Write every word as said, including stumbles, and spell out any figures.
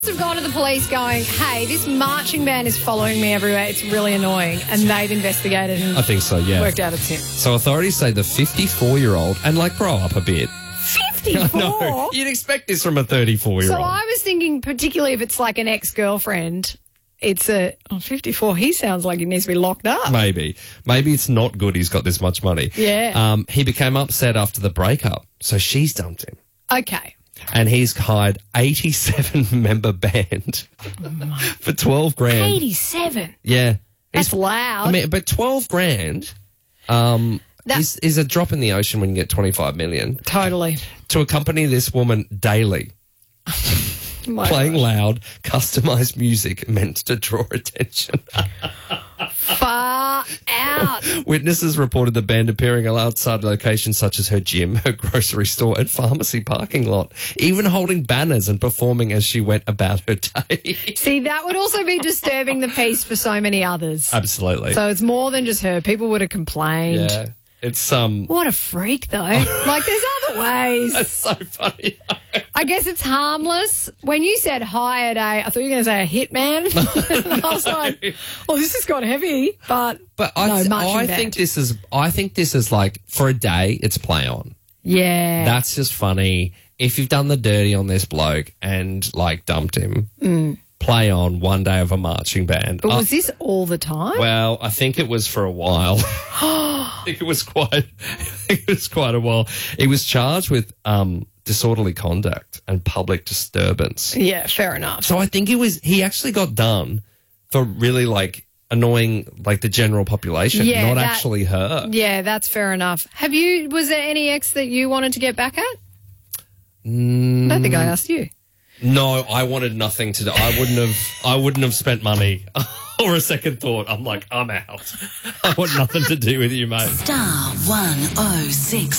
Have gone to the police going, hey, this marching band is following me everywhere. It's really annoying. And they've investigated and I think so, yeah. worked out it's him. So authorities say the fifty-four-year-old, and like grow up a bit. fifty-four? No, you'd expect this from a thirty-four-year-old. So I was thinking, particularly if it's like an ex-girlfriend, it's a, oh, fifty-four, he sounds like he needs to be locked up. Maybe. Maybe it's not good he's got this much money. Yeah. Um, he became upset after the breakup, so she's dumped him. Okay. And he's hired eighty-seven member band Oh for twelve grand. eighty-seven? Yeah. That's He's- loud. I mean, but twelve grand um, That- is, is a drop in the ocean when you get twenty-five million. Totally. To accompany this woman daily, My playing God. loud, customized music meant to draw attention. Far out. Witnesses reported the band appearing outside locations such as her gym, her grocery store, and pharmacy parking lot, even holding banners and performing as she went about her day. See, that would also be disturbing the peace for so many others. Absolutely. So it's more than just her. People would have complained. Yeah. It's um What a freak, though. Like, there's other ways. That's so funny. I guess it's harmless. When you said hired a, I thought you were going to say a hitman. And I was like, well, this has got heavy, but, But I, no, th- marching I band. think this is I think this is like for a day it's play on. Yeah. That's just funny. If you've done the dirty on this bloke and like dumped him, Mm. play on one day of a marching band. But Uh, was this all the time? well, I think it was for a while. I think it was quite. I think it was quite a while. He was charged with um, disorderly conduct and public disturbance. Yeah, fair enough. So I think it was. He actually got done for really like annoying like the general population, Yeah, not that- actually her. Yeah, that's fair enough. Have you, was there any ex that you wanted to get back at? Mm, I don't think I asked you. no, I wanted nothing to do. I wouldn't have. I wouldn't have spent money or a second thought. I'm like, I'm out. I want nothing to do with you, mate. Star one oh six.